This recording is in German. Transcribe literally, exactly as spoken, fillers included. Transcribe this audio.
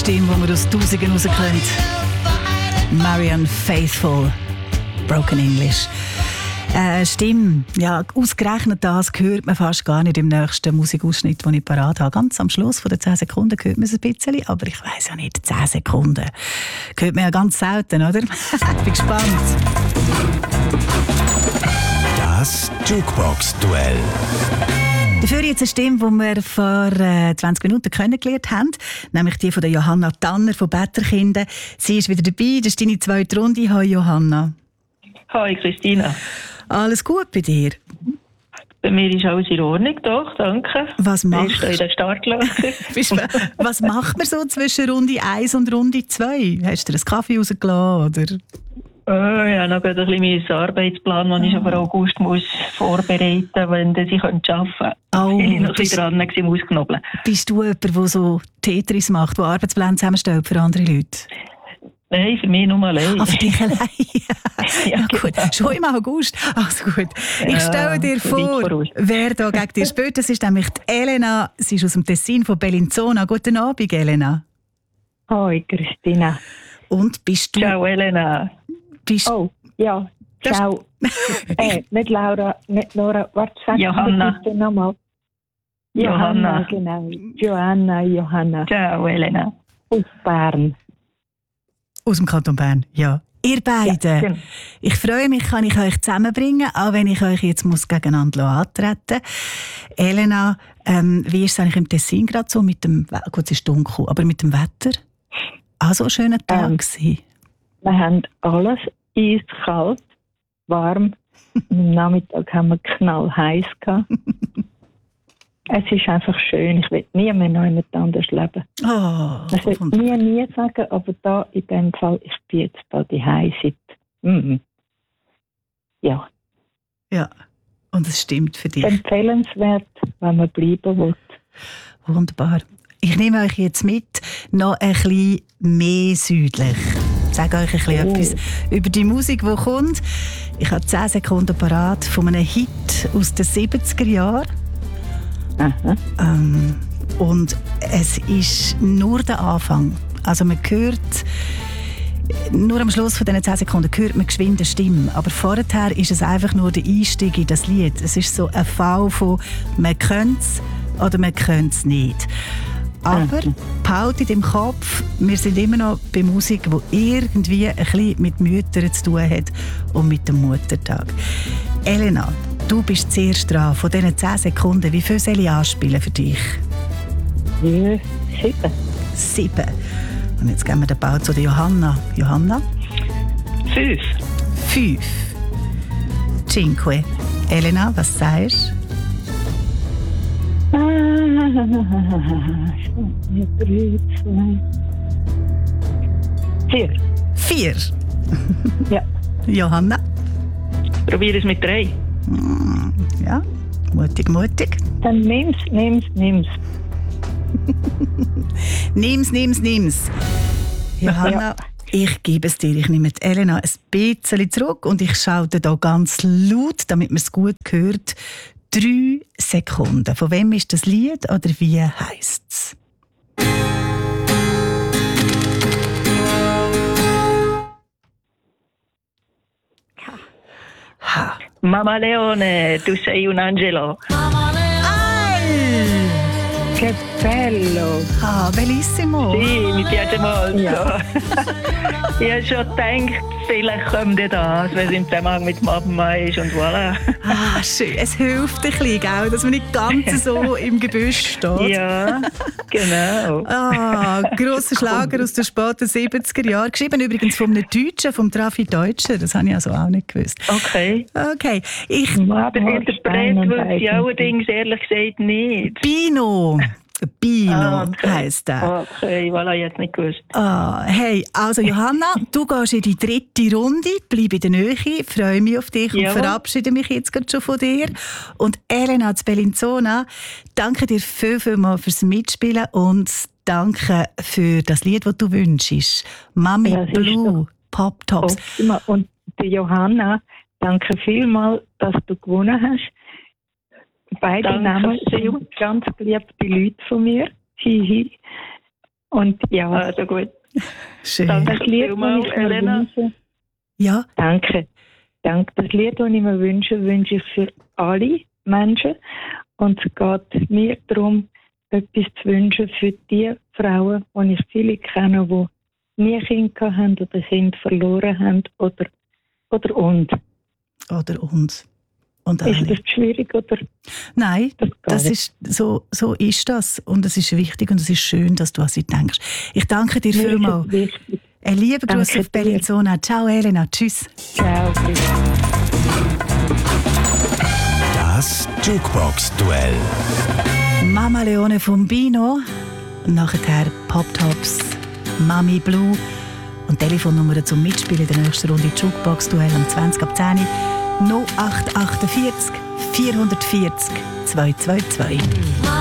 Stimme, die man aus Tausenden raus kennt. Marianne Faithfull, Broken English. Äh, Stimme, ja, ausgerechnet das hört man fast gar nicht im nächsten Musikausschnitt, den ich parat habe. Ganz am Schluss von den zehn Sekunden hört man es ein bisschen, aber ich weiss ja nicht, zehn Sekunden hört man ja ganz selten, oder? Ich bin gespannt. Das Jukebox-Duell. Dafür jetzt eine Stimme, die wir vor äh, zwanzig Minuten kennengelernt haben, nämlich die von der Johanna Tanner von Betterkinden. Sie ist wieder dabei, das ist deine zweite Runde. Hallo Johanna. Hallo Christina. Alles gut bei dir? Bei mir ist alles in Ordnung, doch, danke. Was machst ich stehe in der Startlager. Was macht man so zwischen Runde eins und Runde zwei? Hast du dir einen Kaffee rausgelassen? Oder? Oh, ja, noch ein bisschen meinen Arbeitsplan, den ich schon für August muss vorbereiten muss, wenn sie arbeiten können. Oh, ich war noch bist, dran im Ausknobeln. Bist du jemand, der so Tetris macht, der Arbeitspläne zusammenstellt für andere Leute? Nein, für mich nur allein. Ah, für dich allein? Ja, ja, gut. Genau. Schon im August. Also gut. Ich stelle dir ja, vor, wer da gegen dich spielt. Das ist nämlich die Elena. Sie ist aus dem Tessin von Bellinzona. Guten Abend, Elena. Hoi, Christina. Und bist du... Ciao, Elena. Bist Oh, ja. Ciao. äh, nicht Laura, nicht Nora. Warte, sag Johanna. bitte nochmal. Johanna. Johanna, genau. Johanna, Johanna. Ciao, Elena. Aus Bern. Aus dem Kanton Bern, ja. Ihr beiden, Ja, genau. ich freue mich, kann ich euch zusammenbringen, auch wenn ich euch jetzt muss gegeneinander antreten muss. Elena, ähm, wie ist es eigentlich im Tessin gerade so mit dem, gut, es ist dunkel, aber mit dem Wetter? Auch so ein schöner Tag Ähm, gewesen. Wir haben alles eiskalt, warm. Am Nachmittag haben wir knallheiß gehabt. Es ist einfach schön. Ich will nie mehr noch jemand anders leben. Oh, Ich will wunderbar. nie, nie sagen, aber da in dem Fall, ich bin jetzt da die seit. Mhm. Ja, Ja, und es stimmt für dich. empfehlenswert, wenn man bleiben will. Wunderbar. Ich nehme euch jetzt mit, noch ein bisschen mehr südlich. Ich sage euch ein bisschen Oh. etwas über die Musik, die kommt. Ich habe zehn Sekunden parat von einem Hit aus den siebziger Jahren. Aha. Ähm, und es ist nur der Anfang. Also man hört, nur am Schluss von diesen zehn Sekunden hört man geschwind eine Stimme. Aber vorher ist es einfach nur der Einstieg in das Lied. Es ist so ein Fall von man könnte es oder man könnte es nicht. Aber behaltet im Kopf, wir sind immer noch bei Musik, die irgendwie ein bisschen mit Müttern zu tun hat und mit dem Muttertag. Elena, du bist zuerst dran. Von diesen zehn Sekunden, wie viel soll ich anspielen für dich? Ja, sieben. Sieben. Und jetzt geben wir den Ball zu der Johanna. Johanna? Fünf. Fünf. Cinque. Elena, was sagst Ah, drei, zwei. Vier. du? Vier. Ja. Johanna? Probier es mit drei. Ja, mutig, mutig. Dann nimm's, nimm's, nimm's. Nimm's, nimm's, nimm's. Johanna, Ja. ich gebe es dir. Ich nehme die Elena ein bisschen zurück und ich schalte da ganz laut, damit man es gut hört. Drei Sekunden. Von wem ist das Lied oder wie heisst es? Ha. Mamma Leone, tu sei un angelo. Che bello! Ah, bellissimo. Sì, mi piace molto. Ja. Ich habe schon gedacht, vielleicht kommt ja das, weil es im Zusammenhang mit Mama ist und voilà. Ah, schön. Es hilft ein bisschen, gell, dass man nicht ganz so im Gebüsch steht. Ja, genau. Ah, grosser Schlager aus den späten siebziger Jahren. Geschrieben übrigens von einem Deutschen, vom Trafi Deutscher. Das habe ich also auch nicht gewusst. Okay. Okay, ich... Der Interpret wüsste ich allerdings ehrlich gesagt nicht. Bino. Bino Ah, okay. heisst der. Okay, voilà, ich hätte es nicht gewusst. Ah, hey, also Johanna, du gehst in die dritte Runde, bleib in der Nähe, freue mich auf dich und Jawohl. verabschiede mich jetzt gerade schon von dir. Und Elena z Bellinzona, danke dir viel, viel mal fürs Mitspielen und danke für das Lied, das du wünschst. Mami Ja, das ist Blue, Pop Tops. Optimal. Und die Johanna, danke vielmals, dass du gewonnen hast. Beide Danke Namen viel. sind ganz beliebte Leute von mir. Hihi. Und ja, Also gut. Schön. Danke das Lied, das vielmals, ich mir Elena. wünsche, Ja, danke. Danke. Das Lied, das ich mir wünsche, wünsche ich für alle Menschen. Und es geht mir darum, etwas zu wünschen für die Frauen, die ich viele kenne, die nie Kinder haben oder Kinder verloren haben oder, oder und. oder uns. Und Ist alle. das schwierig oder Nein, das gar das nicht? ist, so, so ist das. Und es ist wichtig und es ist schön, dass du an sie denkst. Ich danke dir Mir ist vielmals. es wichtig. Ein lieber Gruß Danke auf Bellinzona. Ciao, Elena. Tschüss. Ciao. Bitte. Das Jukebox-Duell. Mama Leone vom Bino. Nachher Pop Tops, Mami Blue. Und Telefonnummer zum Mitspielen in der nächsten Runde Jukebox-Duell am zwanzig ab zehn. null acht acht vier vier vier null zwei zwei zwei.